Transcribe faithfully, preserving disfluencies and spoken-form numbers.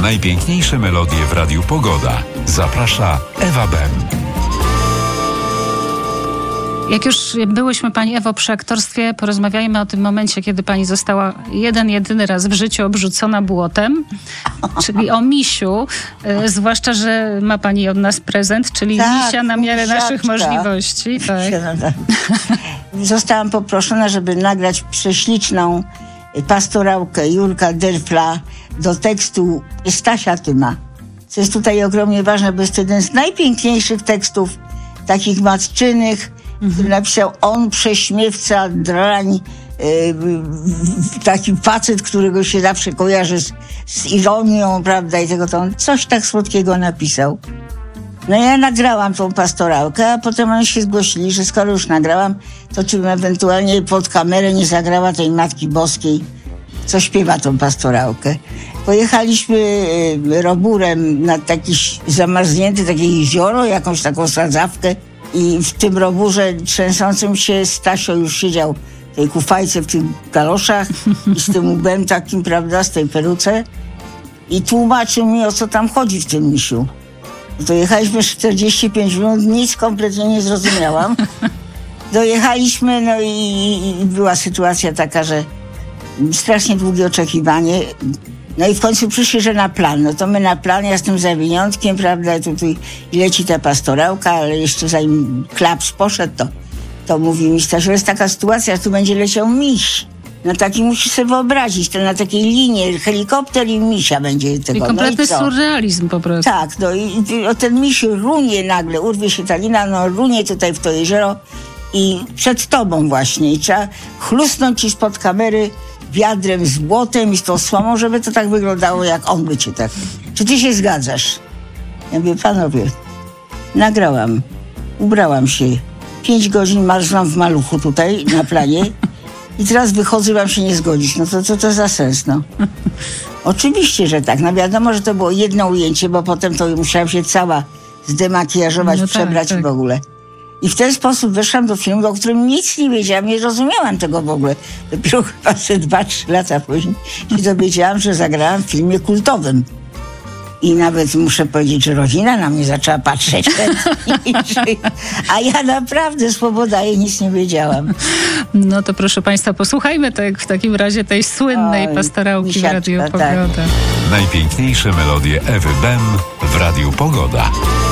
Najpiękniejsze melodie w Radiu Pogoda. Zaprasza Ewa Bem. Jak już byłyśmy, Pani Ewo, przy aktorstwie, porozmawiajmy o tym momencie, kiedy Pani została jeden, jedyny raz w życiu obrzucona błotem, czyli o misiu, y, zwłaszcza, że ma Pani od nas prezent, czyli tak, misia na miarę misiaczka. naszych możliwości. Tak. Zostałam poproszona, żeby nagrać prześliczną pastorałkę Jurka Derfla do tekstu Stasia Tyma. Co jest tutaj ogromnie ważne, bo jest to jeden z najpiękniejszych tekstów, takich matczynych, który napisał on, prześmiewca, drań, yy, taki facet, którego się zawsze kojarzy z, z ironią, prawda, i tego to on coś tak słodkiego napisał. No ja nagrałam tą pastorałkę, a potem oni się zgłosili, że skoro już nagrałam, to czy bym ewentualnie pod kamerę nie zagrała tej Matki Boskiej, co śpiewa tą pastorałkę. Pojechaliśmy yy, roburem na taki zamarznięty takie jezioro, jakąś taką sadzawkę, i w tym roburze trzęsącym się Stasio już siedział w tej kufajce, w tych galoszach i z tym łbem takim, prawda, z tej peruce i tłumaczył mi, o co tam chodzi w tym misiu. Dojechaliśmy czterdzieści pięć minut, nic kompletnie nie zrozumiałam. Dojechaliśmy, no i, i była sytuacja taka, że strasznie długie oczekiwanie. No i w końcu przyszli, że na plan. No to my na plan, ja z tym zawiniątkiem, prawda, tutaj leci ta pastorałka, ale jeszcze zanim klaps poszedł, to, to mówi mi Stasiu, że jest taka sytuacja, że tu będzie leciał miś. No taki musisz sobie wyobrazić, to na takiej linie helikopter i misia będzie tego. I kompletny no i surrealizm po prostu. Tak, no i, i o ten miś runie nagle, urwie się ta lina, no runie tutaj w to jezioro i przed tobą właśnie. I trzeba chlusnąć ci spod kamery wiadrem z błotem i z tą słomą, żeby to tak wyglądało, jak on by cię tak. Czy ty się zgadzasz? Ja mówię, panowie, nagrałam, ubrałam się, pięć godzin marzłam w maluchu tutaj na planie i teraz wychodzę, mam się nie zgodzić. No to co to, to za sens, no? Oczywiście, że tak. No wiadomo, że to było jedno ujęcie, bo potem to musiałam się cała zdemakijażować, no przebrać tak, tak. w ogóle. I w ten sposób weszłam do filmu, o którym nic nie wiedziałam, nie rozumiałam tego w ogóle. Dopiero chyba ze dwa, trzy lata później się dowiedziałam, że zagrałam w filmie kultowym. I nawet muszę powiedzieć, że rodzina na mnie zaczęła patrzeć. A ja naprawdę swobodaję, nic nie wiedziałam. No to proszę Państwa, posłuchajmy tak, w takim razie tej słynnej Oj, pastorałki w misiaczka, Radiu tak. Pogoda. Najpiękniejsze melodie Ewy Bem w Radiu Pogoda.